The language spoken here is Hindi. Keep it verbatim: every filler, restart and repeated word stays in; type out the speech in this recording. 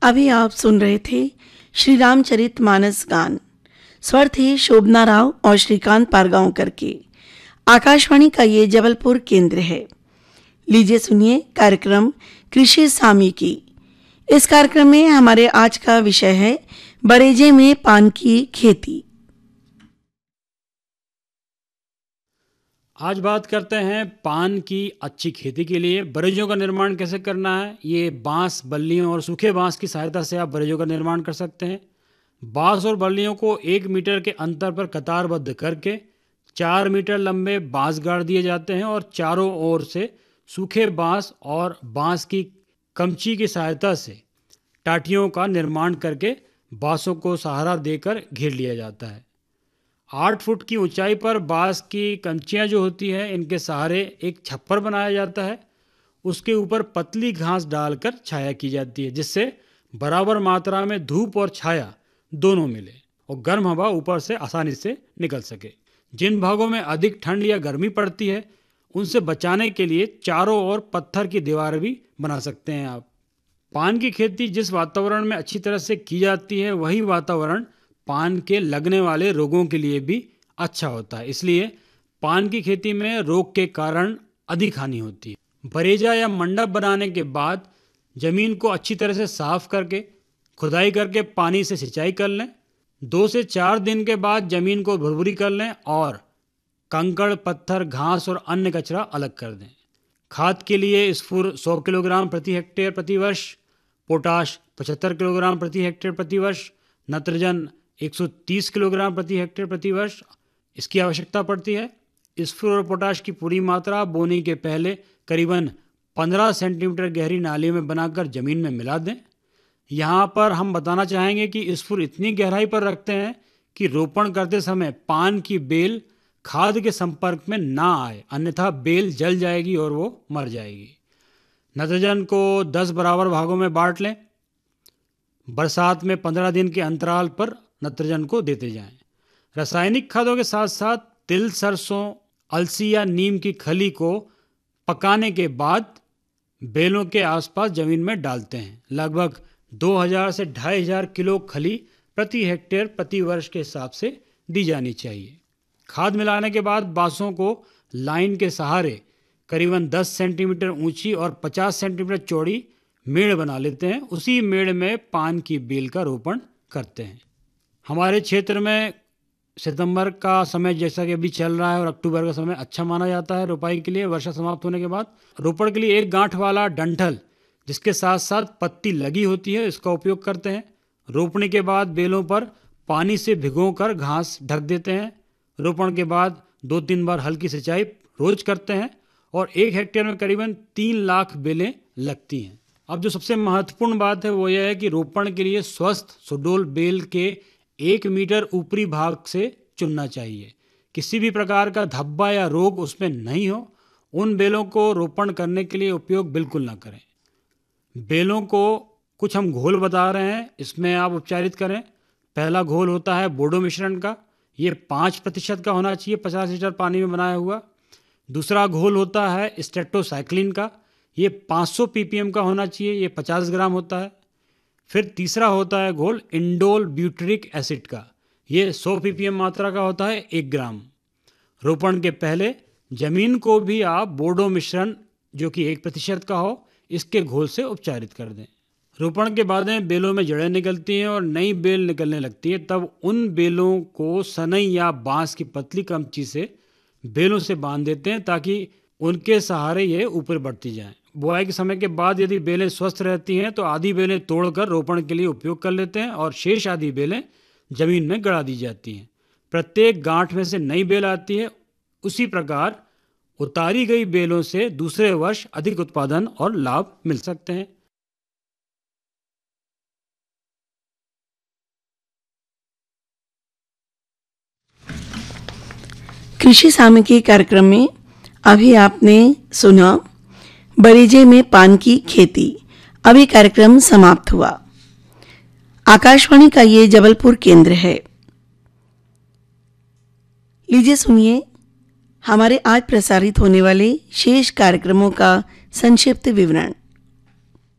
अभी आप सुन रहे थे श्री रामचरित मानस गान। स्वर थे शोभना राव और श्रीकांत पारगांवकर के। आकाशवाणी का ये जबलपुर केंद्र है। लीजिए सुनिए कार्यक्रम कृषि सामयिकी। इस कार्यक्रम में हमारे आज का विषय है बरेजे में पान की खेती। आज बात करते हैं पान की अच्छी खेती के लिए बरेजों का निर्माण कैसे करना है। ये बांस, बल्लियों और सूखे बांस की सहायता से आप बरेजों का निर्माण कर सकते हैं। बांस और बल्लियों को एक मीटर के अंतर पर कतारबद्ध करके चार मीटर लंबे बांस गाड़ दिए जाते हैं और चारों ओर से सूखे बांस और बांस की कमची की सहायता से टाटियों का निर्माण करके बांसों को सहारा देकर घेर लिया जाता है। आठ फुट की ऊंचाई पर बांस की कंचियां जो होती हैं, इनके सहारे एक छप्पर बनाया जाता है। उसके ऊपर पतली घास डालकर छाया की जाती है, जिससे बराबर मात्रा में धूप और छाया दोनों मिले और गर्म हवा ऊपर से आसानी से निकल सके। जिन भागों में अधिक ठंड या गर्मी पड़ती है, उनसे बचाने के लिए चारों ओर पत्थर की दीवार भी बना सकते हैं आप। पान की खेती जिस वातावरण में अच्छी तरह से की जाती है, वही वातावरण पान के लगने वाले रोगों के लिए भी अच्छा होता है। इसलिए पान की खेती में रोग के कारण अधिक हानि होती है। बरेजा या मंडप बनाने के बाद जमीन को अच्छी तरह से साफ करके खुदाई करके पानी से सिंचाई कर लें। दो से चार दिन के बाद जमीन को भुरभुरी कर लें और कंकड़, पत्थर, घास और अन्य कचरा अलग कर दें। खाद के लिए स्फूर सौ किलोग्राम प्रति हेक्टेयर प्रति वर्ष, पोटाश पचहत्तर किलोग्राम प्रति हेक्टेयर प्रति वर्ष, नत्रजन एक सौ तीस किलोग्राम प्रति हेक्टेयर प्रति वर्ष इसकी आवश्यकता पड़ती है। स्फूर और पोटाश की पूरी मात्रा बोनी के पहले करीबन पंद्रह सेंटीमीटर गहरी नाली में बनाकर जमीन में मिला दें। यहाँ पर हम बताना चाहेंगे कि स्फूर इतनी गहराई पर रखते हैं कि रोपण करते समय पान की बेल खाद के संपर्क में ना आए, अन्यथा बेल जल जाएगी और वो मर जाएगी। नत्रजन को दस बराबर भागों में बांट लें। बरसात में पंद्रह दिन के अंतराल पर नत्रजन को देते जाएं। रासायनिक खादों के साथ साथ तिल, सरसों, अलसी या नीम की खली को पकाने के बाद बेलों के आसपास जमीन में डालते हैं। लगभग दो हज़ार से ढाई हज़ार किलो खली प्रति हेक्टेयर प्रति वर्ष के हिसाब से दी जानी चाहिए। खाद मिलाने के बाद बांसों को लाइन के सहारे करीबन दस सेंटीमीटर ऊंची और पचास सेंटीमीटर चौड़ी मेड़ बना लेते हैं। उसी मेड़ में पान की बेल का रोपण करते हैं। हमारे क्षेत्र में सितंबर का समय जैसा कि अभी चल रहा है और अक्टूबर का समय अच्छा माना जाता है रोपाई के लिए। वर्षा समाप्त होने के बाद रोपण के लिए एक गांठ वाला डंठल जिसके साथ साथ पत्ती लगी होती है, इसका उपयोग करते हैं। रोपणे के बाद बेलों पर पानी से भिगोकर घास ढक देते हैं। रोपण के बाद दो तीन बार हल्की सिंचाई रोज करते हैं और एक हेक्टेयर में करीबन तीन लाख बेलें लगती हैं। अब जो सबसे महत्वपूर्ण बात है वो यह है कि रोपण के लिए स्वस्थ सुडौल बेल के एक मीटर ऊपरी भाग से चुनना चाहिए। किसी भी प्रकार का धब्बा या रोग उसमें नहीं हो, उन बेलों को रोपण करने के लिए उपयोग बिल्कुल ना करें। बेलों को कुछ हम घोल बता रहे हैं, इसमें आप उपचारित करें। पहला घोल होता है बोडो मिश्रण का, ये पाँच प्रतिशत का होना चाहिए पचास लीटर पानी में बनाया हुआ। दूसरा घोल होता है स्ट्रेप्टोसाइक्लिन का, ये पाँच सौ पीपीएम का होना चाहिए, ये पचास ग्राम होता है। फिर तीसरा होता है घोल इंडोल ब्यूटरिक एसिड का, ये सौ पीपीएम मात्रा का होता है, एक ग्राम। रोपण के पहले जमीन को भी आप बोडो मिश्रण जो कि एक प्रतिशत का हो, इसके घोल से उपचारित कर दें। रोपण के बाद में बेलों में जड़ें निकलती हैं और नई बेल निकलने लगती है, तब उन बेलों को सनई या बांस की पतली कमची से बेलों से बांध देते हैं ताकि उनके सहारे ये ऊपर बढ़ती जाएं। बुआई के समय के बाद यदि बेलें स्वस्थ रहती हैं तो आधी बेलें तोड़कर रोपण के लिए उपयोग कर लेते हैं और शेष आधी बेलें जमीन में गड़ा दी जाती हैं। प्रत्येक गांठ में से नई बेल आती है। उसी प्रकार उतारी गई बेलों से दूसरे वर्ष अधिक उत्पादन और लाभ मिल सकते हैं। कृषि सामयिकी कार्यक्रम में अभी आपने सुना बरेजे में पान की खेती। अभी कार्यक्रम समाप्त हुआ। आकाशवाणी का ये जबलपुर केंद्र है। लीजिए सुनिए हमारे आज प्रसारित होने वाले शेष कार्यक्रमों का संक्षिप्त विवरण।